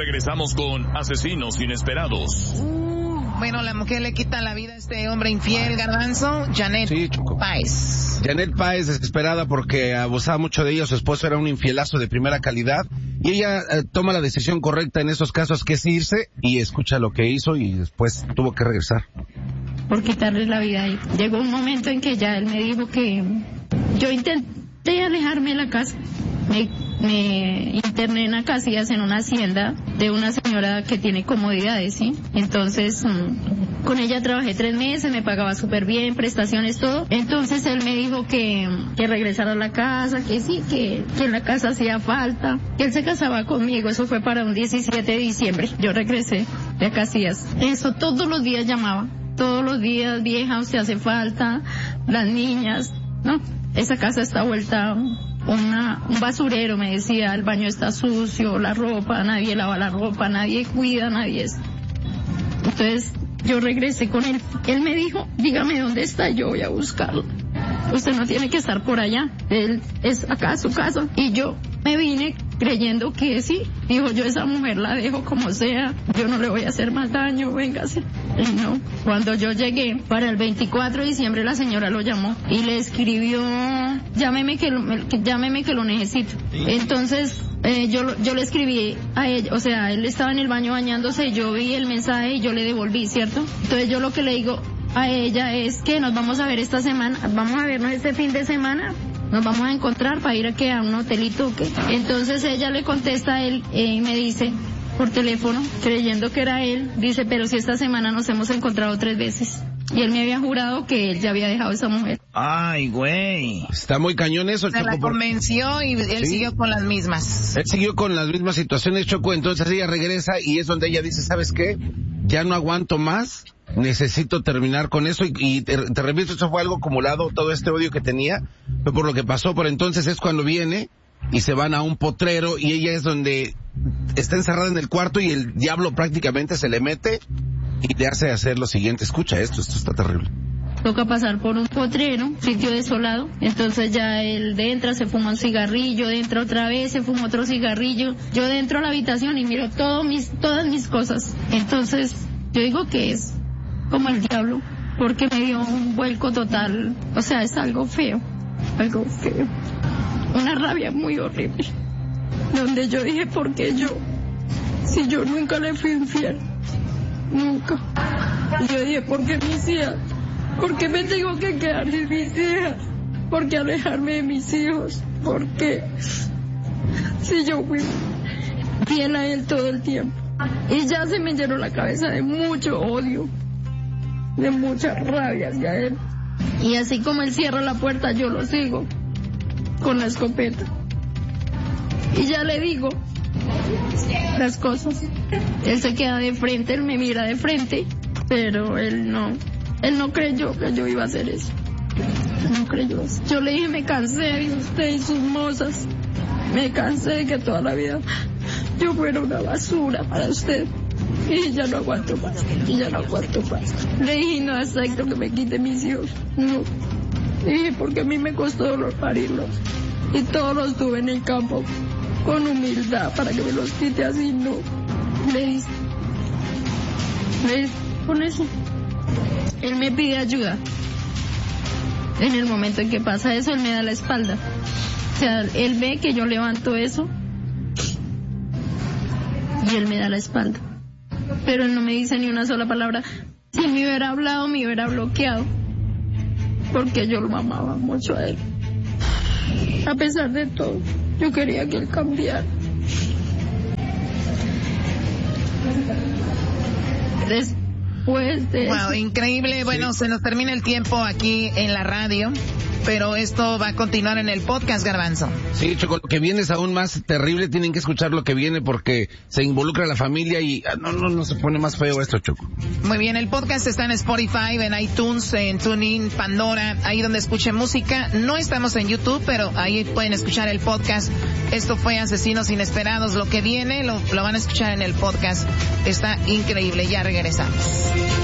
Regresamos con Asesinos Inesperados. Bueno, la mujer le quita la vida a este hombre infiel, Garbanzo. Janet Páez. Janet Páez, desesperada porque abusaba mucho de ella. Su esposo era un infielazo de primera calidad. Y ella toma la decisión correcta en esos casos, que es irse, y escucha lo que hizo y después tuvo que regresar. Por quitarle la vida a él. Llegó un momento en que ya él me dijo que yo intenté alejarme de la casa. Me interné en Acacias, en una hacienda de una señora que tiene comodidades, ¿sí? Entonces, con ella trabajé 3 meses, me pagaba súper bien, prestaciones, todo. Entonces él me dijo que regresara a la casa, que sí, que en la casa hacía falta, que él se casaba conmigo. Eso fue para un 17 de diciembre. Yo regresé de Acacias. Eso todos los días llamaba. Todos los días, vieja, usted hace falta, las niñas, ¿no? Esa casa está vuelta un basurero, me decía, el baño está sucio, la ropa, nadie lava la ropa, nadie cuida, nadie es. Entonces yo regresé con él. Él me dijo, dígame dónde está, yo voy a buscarlo. Usted no tiene que estar por allá, él es acá su casa. Y yo me vine creyendo que sí. Dijo, yo esa mujer la dejo como sea, yo no le voy a hacer más daño, véngase. Y no, cuando yo llegué para el 24 de diciembre la señora lo llamó y le escribió, llámeme que lo necesito. Entonces yo le escribí a ella, o sea, él estaba en el baño bañándose, yo vi el mensaje y yo le devolví, ¿cierto? Entonces yo lo que le digo a ella es que nos vamos a ver esta semana, vamos a vernos este fin de semana, nos vamos a encontrar para ir a un hotelito, ¿ok? Entonces ella le contesta a él y me dice por teléfono, creyendo que era él, dice, pero si esta semana nos hemos encontrado 3 veces. Y él me había jurado que él ya había dejado a esa mujer. Ay, güey. Está muy cañón eso, se Choco. La convenció y él siguió con las mismas. Él siguió con las mismas situaciones, Choco. Entonces ella regresa y es donde ella dice, ¿sabes qué? Ya no aguanto más, necesito terminar con eso. Y te repito, eso fue algo acumulado, todo este odio que tenía, fue por lo que pasó. Por entonces es cuando viene y se van a un potrero y ella es donde está encerrada en el cuarto y el diablo prácticamente se le mete y le hace hacer lo siguiente. Escucha esto está terrible. Toca pasar por un potrero, sitio desolado. Entonces ya él entra, se fuma un cigarrillo, entra otra vez, se fuma otro cigarrillo. Yo dentro a la habitación y miro todas mis cosas. Entonces yo digo que es como el diablo, porque me dio un vuelco total. O sea, es algo feo. Una rabia muy horrible. Donde yo dije, ¿por qué yo? Si yo nunca le fui infiel. Nunca. Y yo dije, ¿por qué mis hijas? ¿Por qué me tengo que quedar sin mis hijas? ¿Por qué alejarme de mis hijos? ¿Por qué? Si yo fui fiel a él todo el tiempo. Y ya se me llenó la cabeza de mucho odio, de mucha rabia hacia él. Y así como él cierra la puerta, yo lo sigo con la escopeta. Y ya le digo las cosas. Él se queda de frente, él me mira de frente, pero él no creyó que yo iba a hacer eso. No creyó eso. Yo le dije, me cansé de usted y sus mozas. Me cansé de que toda la vida yo fuera una basura para usted. Y ya no aguanto más. Le dije, no acepto que me quite mis hijos. No. Le dije, porque a mí me costó dolor parirlos. Y todos los tuve en el campo con humildad para que me los quite así. No. Le dije, con eso. Él me pide ayuda. En el momento en que pasa eso, él me da la espalda. O sea, él ve que yo levanto eso y él me da la espalda. Pero él no me dice ni una sola palabra. Si me hubiera hablado, me hubiera bloqueado. Porque yo lo amaba mucho a él. A pesar de todo, yo quería que él cambiara. Después de wow, increíble. Bueno, se nos termina el tiempo aquí en la radio, pero esto va a continuar en el podcast, Garbanzo. Sí, Choco, lo que viene es aún más terrible. Tienen que escuchar lo que viene porque se involucra la familia y no se pone más feo esto, Choco. Muy bien, el podcast está en Spotify, en iTunes, en TuneIn, Pandora, ahí donde escuchen música. No estamos en YouTube, pero ahí pueden escuchar el podcast. Esto fue Asesinos Inesperados. Lo que viene lo van a escuchar en el podcast. Está increíble. Ya regresamos.